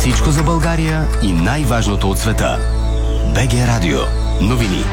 Всичко за България и най-важното от света. БГ Радио. Новини.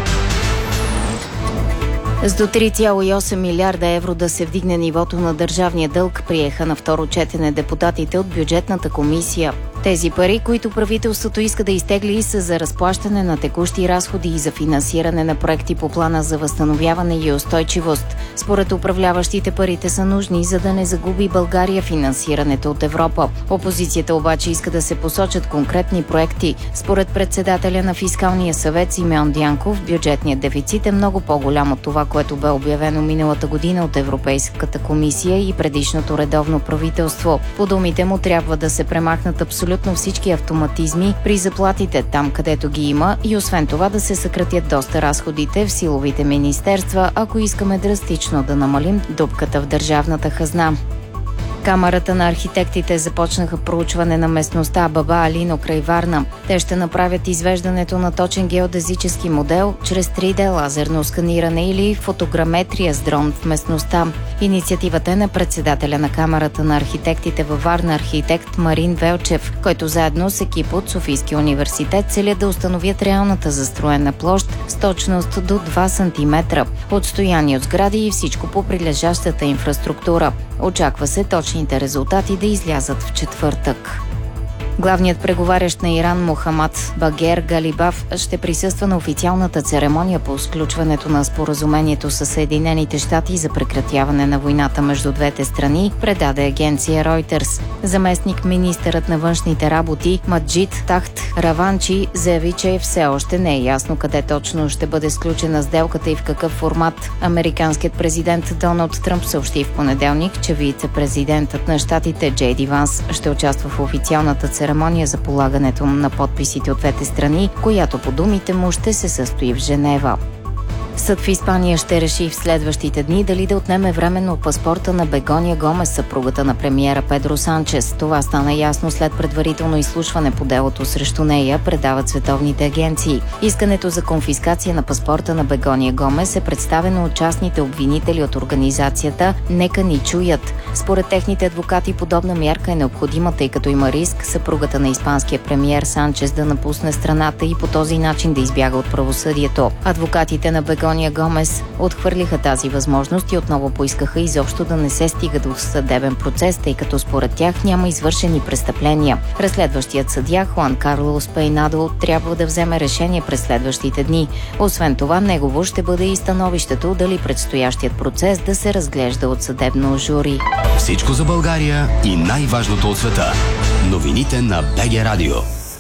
С до 3,8 милиарда евро да се вдигне нивото на държавния дълг, приеха на второ четене депутатите от бюджетната комисия. Тези пари, които правителството иска да изтегли, са за разплащане на текущи разходи и за финансиране на проекти по плана за възстановяване и устойчивост. Според управляващите, парите са нужни, за да не загуби България финансирането от Европа. Опозицията обаче иска да се посочат конкретни проекти. Според председателя на Фискалния съвет Симеон Дянков, бюджетният дефицит е много по-голям от това, което бе обявено миналата година от Европейската комисия и предишното редовно правителство. По думите му, трябва да се премахнат абсолютно всички автоматизми при заплатите там, където ги има, и освен това да се съкратят доста разходите в силовите министерства, ако искаме драстично да намалим дупката в държавната хазна. Камарата на архитектите започнаха проучване на местността Баба Алино край Варна. Те ще направят извеждането на точен геодезически модел чрез 3D лазерно сканиране или фотограметрия с дрон в местността. Инициативата е на председателя на Камарата на архитектите във Варна, архитект Марин Велчев, който заедно с екип от Софийския университет целят да установят реалната застроена площ с точност до 2 см, отстояние от сгради и всичко по прилежащата инфраструктура. Очаква се точните резултати да излязат в четвъртък. Главният преговарящ на Иран Мохамад Багер Галибаф ще присъства на официалната церемония по сключването на споразумението с Съединените щати за прекратяване на войната между двете страни, предаде агенция Reuters. Заместник министърът на външните работи Маджид Тахт Раванчи заяви, че все още не е ясно къде точно ще бъде сключена сделката и в какъв формат. Американският президент Доналд Тръмп съобщи в понеделник, че вице-президентът на щатите Джей Ди Ванс ще участва в официалната церемония за полагането на подписите от двете страни, която по думите му ще се състои в Женева. Съд в Испания ще реши в следващите дни дали да отнеме временно паспорта на Бегония Гомес, съпругата на премиера Педро Санчес. Това стана ясно след предварително изслушване по делото срещу нея, предават световните агенции. Искането за конфискация на паспорта на Бегония Гомес е представено от частните обвинители от организацията "Нека ни чуят". Според техните адвокати подобна мярка е необходима, тъй като има риск съпругата на испанския премиер Санчес да напусне страната и по този начин да избяга от правосъдието. Адвокатите на Бегония Гомес отхвърлиха тази възможност и отново поискаха изобщо да не се стига до съдебен процес, тъй като според тях няма извършени престъпления. Разследващият съдия Хуан Карлос Пейнадо трябва да вземе решение през следващите дни. Освен това, негово ще бъде и становището дали предстоящият процес да се разглежда от съдебно жури. Всичко за България и най-важното от света. Новините на БГ Радио.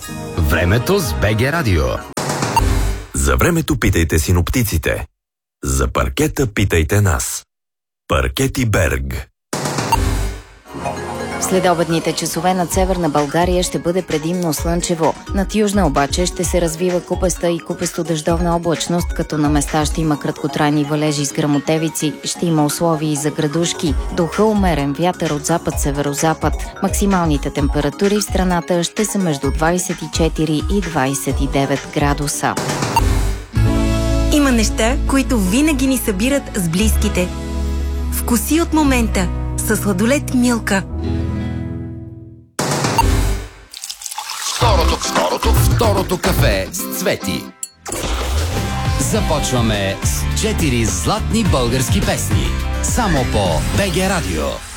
Времето с БГ Радио. За времето питайте синоптиците. За паркета питайте нас. Паркети Берг. Следобедните часове над северна България ще бъде предимно слънчево. Над южна обаче ще се развива купеста и купесто-дъждовна облачност, като на места ще има краткотрайни валежи с гръмотевици, ще има условия и за градушки. Духа умерен вятър от запад-северозапад. Максималните температури в страната ще са между 24 и 29 градуса. Има неща, които винаги ни събират с близките. Вкуси от момента със сладолед Милка. Второто кафе с Цвети. Започваме с 4 златни български песни. Само по БГ Радио.